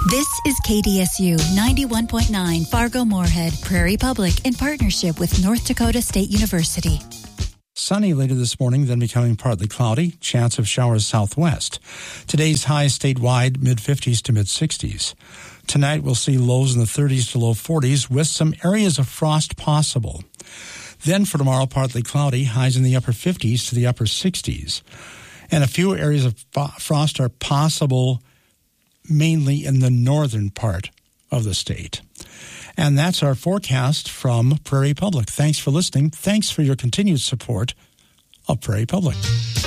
This is KDSU 91.9 Fargo-Moorhead, Prairie Public, in partnership with North Dakota State University. Sunny later this morning, then becoming partly cloudy. Chance of showers southwest. Today's high statewide, mid-50s to mid-60s. Tonight we'll see lows in the 30s to low 40s with some areas of frost possible. Then for tomorrow, partly cloudy, highs in the upper 50s to the upper 60s. And a few areas of frost are possible mainly in the northern part of the state. And that's our forecast from Prairie Public. Thanks for listening. Thanks for your continued support of Prairie Public.